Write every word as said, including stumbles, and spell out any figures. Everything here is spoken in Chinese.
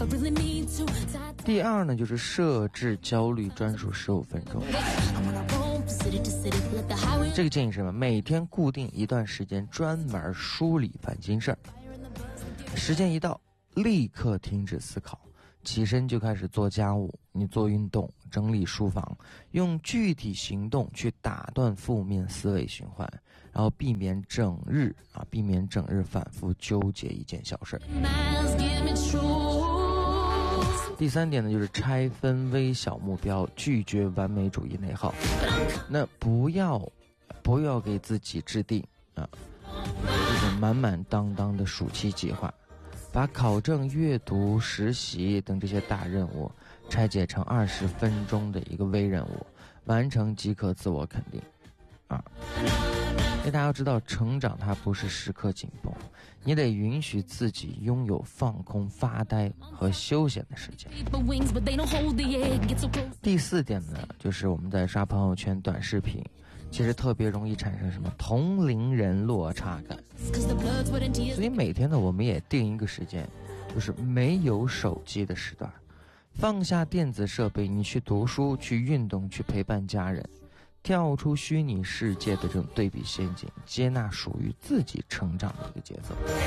第二呢，就是设置焦虑专属十五分钟。这个建议是什么？每天固定一段时间，专门梳理烦心事儿。时间一到，立刻停止思考，起身就开始做家务，你做运动，整理书房，用具体行动去打断负面思维循环，然后避免整日啊，避免整日反复纠结一件小事。第三点呢，就是拆分微小目标，拒绝完美主义内耗。那不要不要给自己制定啊这种满满当当的暑期计划，把考证、阅读、实习等这些大任务拆解成二十分钟的一个微任务，完成即可自我肯定啊。因为大家要知道，成长它不是时刻紧绷，你得允许自己拥有放空、发呆和休闲的时间。第四点呢，就是我们在刷朋友圈、短视频，其实特别容易产生什么同龄人落差感。所以每天呢，我们也定一个时间，就是没有手机的时段，放下电子设备，你去读书、去运动、去陪伴家人。跳出虚拟世界的这种对比陷阱，接纳属于自己成长的一个节奏。